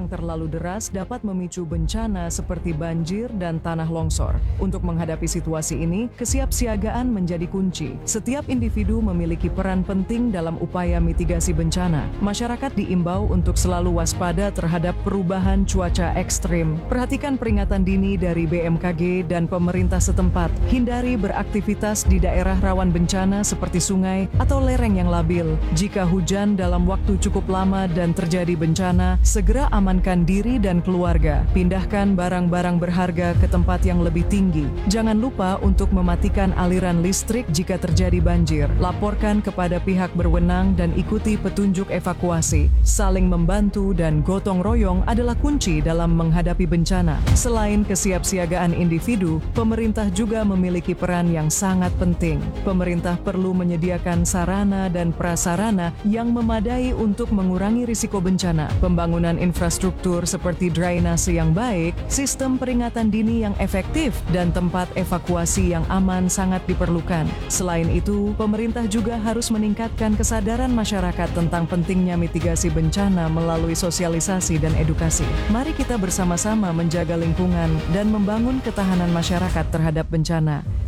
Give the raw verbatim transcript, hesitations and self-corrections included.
yang terlalu deras dapat memicu bencana seperti banjir dan tanah longsor. Untuk menghadapi situasi ini, kesiapsiagaan menjadi kunci. Setiap individu memiliki peran penting dalam upaya mitigasi bencana. Masyarakat diimbau untuk selalu waspada terhadap perubahan cuaca ekstrim. Perhatikan peringatan dini dari B M K G dan pemerintah setempat. Hindari beraktivitas di daerah rawan bencana seperti sungai atau lereng yang labil. Jika hujan dalam waktu cukup lama dan terjadi bencana, segera amankan diri dan keluarga. Pindahkan barang-barang berharga ke tempat yang lebih tinggi. Jangan lupa untuk mematikan aliran listrik jika terjadi banjir. Laporkan kepada pihak berwenang dan ikuti petunjuk evakuasi. Saling membantu dan gotong royong adalah kunci dalam menghadapi bencana. Selain kesiapsiagaan individu, pemerintah juga memiliki peran yang sangat penting. Pemerintah perlu menyediakan sarana dan prasarana yang memadai untuk mengurangi risiko bencana. Pembangunan infrastruktur seperti drainase yang baik, sistem peringatan dini yang efektif, dan tempat evakuasi yang aman sangat diperlukan. Selain itu, pemerintah juga harus meningkatkan kesadaran masyarakat tentang pentingnya mitigasi bencana melalui sosialisasi dan edukasi. Mari kita bersama-sama menjaga lingkungan dan membangun ketahanan masyarakat terhadap bencana.